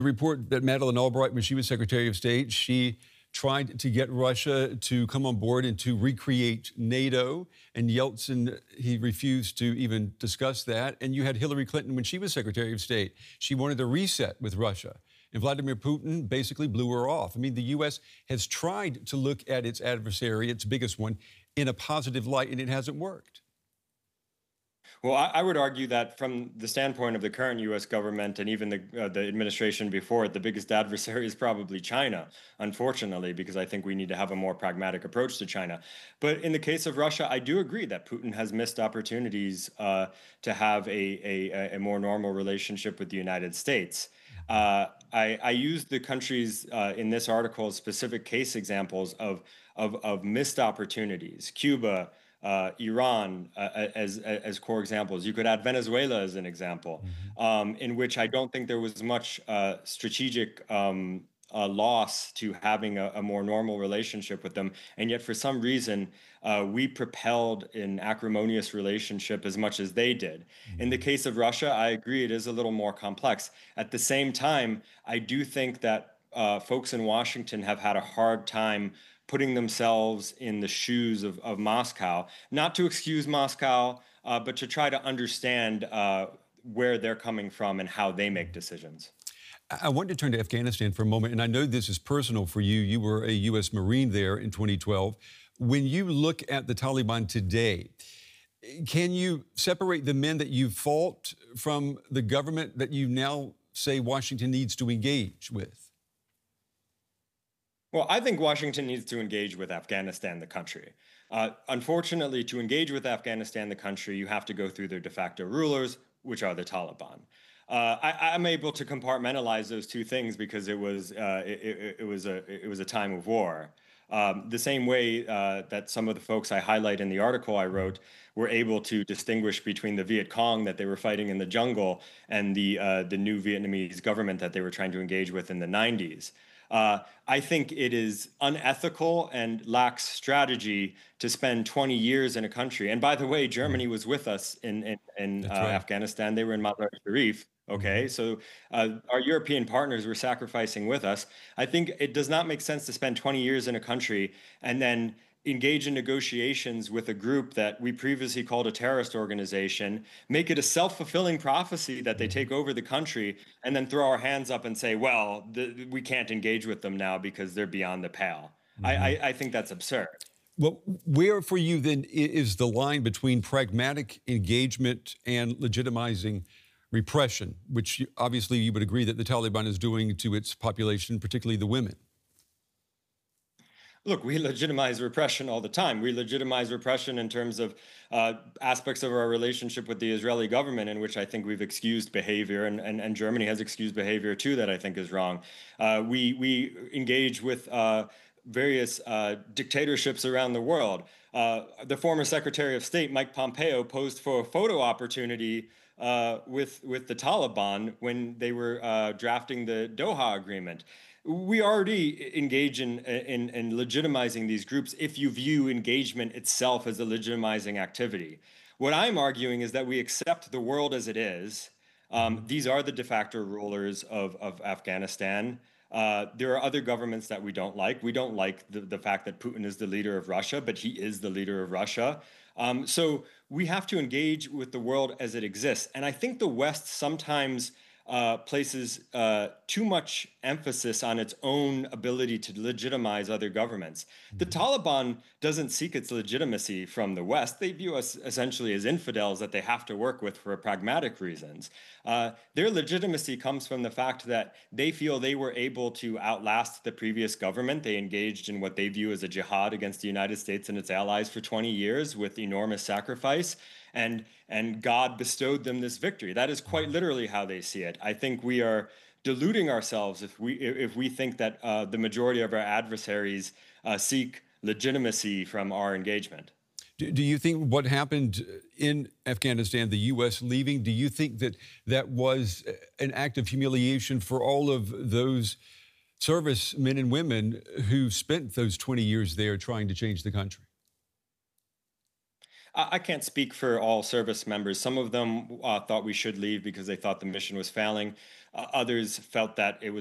Report that Madeleine Albright, when she was Secretary of State, she tried to get Russia to come on board and to recreate NATO. And Yeltsin, he refused to even discuss that. And you had Hillary Clinton when she was Secretary of State. She wanted a reset with Russia. And Vladimir Putin basically blew her off. I mean, the U.S. has tried to look at its adversary, its biggest one, in a positive light, and it hasn't worked. Well, I would argue that from the standpoint of the current U.S. government and even the administration before it, the biggest adversary is probably China, unfortunately, because I think we need to have a more pragmatic approach to China. But in the case of Russia, I do agree that Putin has missed opportunities to have a more normal relationship with the United States. I used the countries in this article as specific case examples of missed opportunities. Cuba, Iran as core examples. You could add Venezuela as an example, in which I don't think there was much strategic loss to having a more normal relationship with them. And yet, for some reason, we propelled an acrimonious relationship as much as they did. In the case of Russia, I agree it is a little more complex. At the same time, I do think that folks in Washington have had a hard time putting themselves in the shoes of Moscow, not to excuse Moscow, but to try to understand where they're coming from and how they make decisions. I want to turn to Afghanistan for a moment, and I know this is personal for you. You were a U.S. Marine there in 2012. When you look at the Taliban today, can you separate the men that you fought from the government that you now say Washington needs to engage with? Well, I think Washington needs to engage with Afghanistan, the country. Unfortunately, to engage with Afghanistan, the country, you have to go through their de facto rulers, which are the Taliban. I'm able to compartmentalize those two things because it was a time of war. The same way that some of the folks I highlight in the article I wrote were able to distinguish between the Viet Cong that they were fighting in the jungle and the new Vietnamese government that they were trying to engage with in the 90s. I think it is unethical and lacks strategy to spend 20 years in a country. And by the way, Germany was with us in right. Afghanistan. They were in Mazar-i-Sharif. Okay, so our European partners were sacrificing with us. I think it does not make sense to spend 20 years in a country and then engage in negotiations with a group that we previously called a terrorist organization, make it a self-fulfilling prophecy that they take over the country, and then throw our hands up and say, well, we can't engage with them now because they're beyond the pale. I think that's absurd. Well, where for you then is the line between pragmatic engagement and legitimizing repression, which obviously you would agree that the Taliban is doing to its population, particularly the women? Look, we legitimize repression all the time. We legitimize repression in terms of aspects of our relationship with the Israeli government, in which I think we've excused behavior, and Germany has excused behavior too that I think is wrong. We engage with various dictatorships around the world. The former Secretary of State, Mike Pompeo, posed for a photo opportunity with the Taliban when they were drafting the Doha Agreement. We already engage in legitimizing these groups if you view engagement itself as a legitimizing activity. What I'm arguing is that we accept the world as it is. These are the de facto rulers of Afghanistan. There are other governments that we don't like. We don't like the fact that Putin is the leader of Russia, but he is the leader of Russia. So we have to engage with the world as it exists. And I think the West sometimes places too much emphasis on its own ability to legitimize other governments. The Taliban doesn't seek its legitimacy from the West. They view us essentially as infidels that they have to work with for pragmatic reasons. Their legitimacy comes from the fact that they feel they were able to outlast the previous government. They engaged in what they view as a jihad against the United States and its allies for 20 years with enormous sacrifice. And God bestowed them this victory. That is quite literally how they see it. I think we are deluding ourselves if we think that the majority of our adversaries seek legitimacy from our engagement. Do you think what happened in Afghanistan, the U.S. leaving, do you think that that was an act of humiliation for all of those servicemen and women who spent those 20 years there trying to change the country? I can't speak for all service members. Some of them thought we should leave because they thought the mission was failing. Others felt that it was